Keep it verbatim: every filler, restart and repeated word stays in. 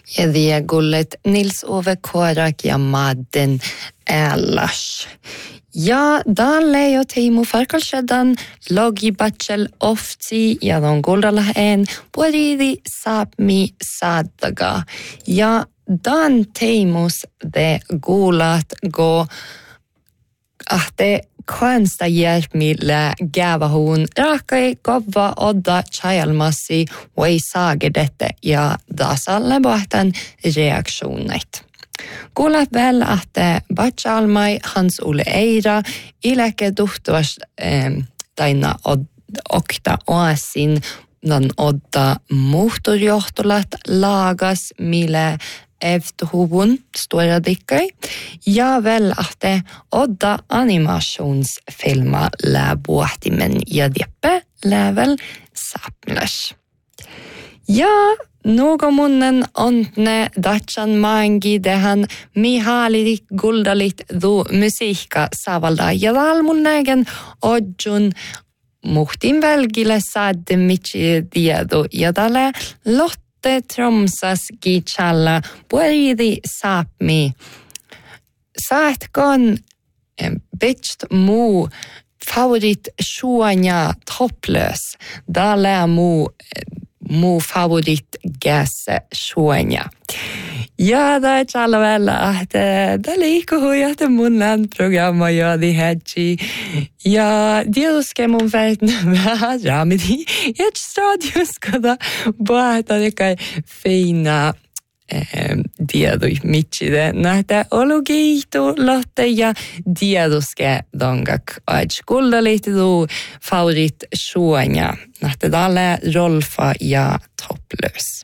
Edie gullet Nils Ove Korak ja Madden Älash. Ja, dan leo Teemu Farkalshedan logi bachel ofti ja don guldalla en pueridi sapmi saddaga. Ja dan Teemus de gulat go ahte kansta hjälpmille gävahun rakai kovva odda chajalmassi voi saagedette ja dasalle bohtan reaktioneit. Kuulet väl att Batchalmai Hans Ole Eira ileke duhtuvas eh, taina od, okta oasin dan odda motorjohtolat lagas mille efterhuvun stora dikkai ja väl att odda animationsfilma läbuahtimen ja dieppe lävel sapmilas. Ja Nugo munnen ontne datsan mangi dehan mihalidik guldalit du musiikka savalda ja valmunnägen odjun muhtin välgille saadde mitsi tiedu ja tale Lotte Tromsas gitsalla pueridi saapmi. Saatkon bitcht muu favorit suonia topplös. Dale muu Mu favorit gäse suonia. Ja, det är alla väl att det liker ju att munnen programma ja det hedgi. Ja, det ska man världen vara med i ett studio ska det bara det kan fina eh diedu mitchide nähtä ologito Lotte ja dieduske dongak aj skulda lite do favorit suonia nähtä dalle Rolfa ja topplös.